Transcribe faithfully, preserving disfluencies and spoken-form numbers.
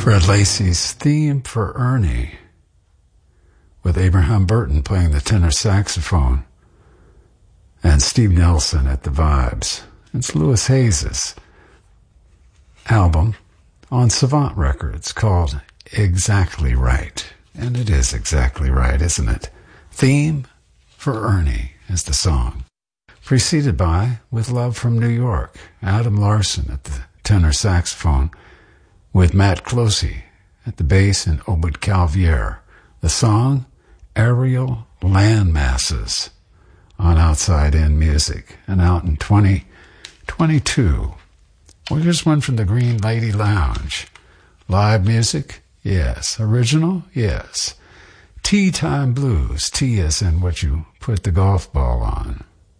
Fred Lacey's Theme for Ernie, with Abraham Burton playing the tenor saxophone and Steve Nelson at the vibes. It's Louis Hayes' album on Savant Records called Exactly Right. And it is exactly right, isn't it? Theme for Ernie is the song. Preceded by With Love from New York, Adam Larson at the tenor saxophone, with Matt Closey at the bass and Obed Calvier. The song, Aerial Landmasses, on Outside In Music, and out in twenty twenty-two. Well, here's one from the Green Lady Lounge. Live music? Yes. Original? Yes. Tea Time Blues. Tea is in what you put the golf ball on.